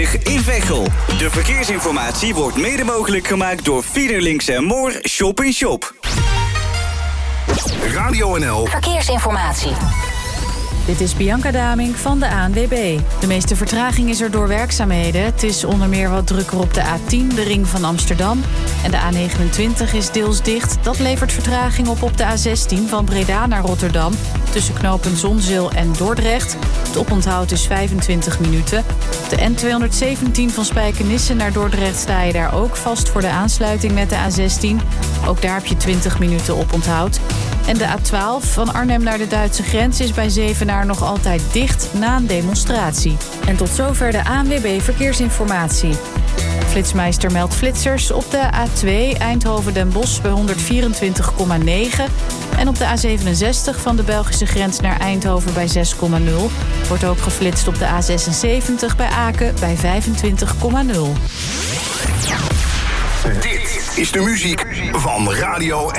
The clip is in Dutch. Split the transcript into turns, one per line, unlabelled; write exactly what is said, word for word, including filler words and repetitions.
in Veghel. De verkeersinformatie wordt mede mogelijk gemaakt door Fiederlinks en Moor Shop in Shop.
Radio N L
Verkeersinformatie.
Dit is Bianca Daming van de A N W B. De meeste vertraging is er door werkzaamheden. Het is onder meer wat drukker op de A tien, de ring van Amsterdam. En de A negenentwintig is deels dicht. Dat levert vertraging op op de A zestien van Breda naar Rotterdam. Tussen knopen Zonzeel en Dordrecht. Het oponthoud is vijfentwintig minuten. De N tweehonderdzeventien van Spijkenisse naar Dordrecht sta je daar ook vast voor de aansluiting met de A zestien. Ook daar heb je twintig minuten oponthoud. En de A twaalf van Arnhem naar de Duitse grens is bij Zevenaar nog altijd dicht na een demonstratie. En tot zover de A N W B Verkeersinformatie. Flitsmeister meldt flitsers op de A twee Eindhoven-Den Bosch bij honderdvierentwintig komma negen... en op de A zevenenzestig van de Belgische grens naar Eindhoven bij zes komma nul. Wordt ook geflitst op de A zesenzeventig bij Aken bij vijfentwintig komma nul.
Dit is de muziek van Radio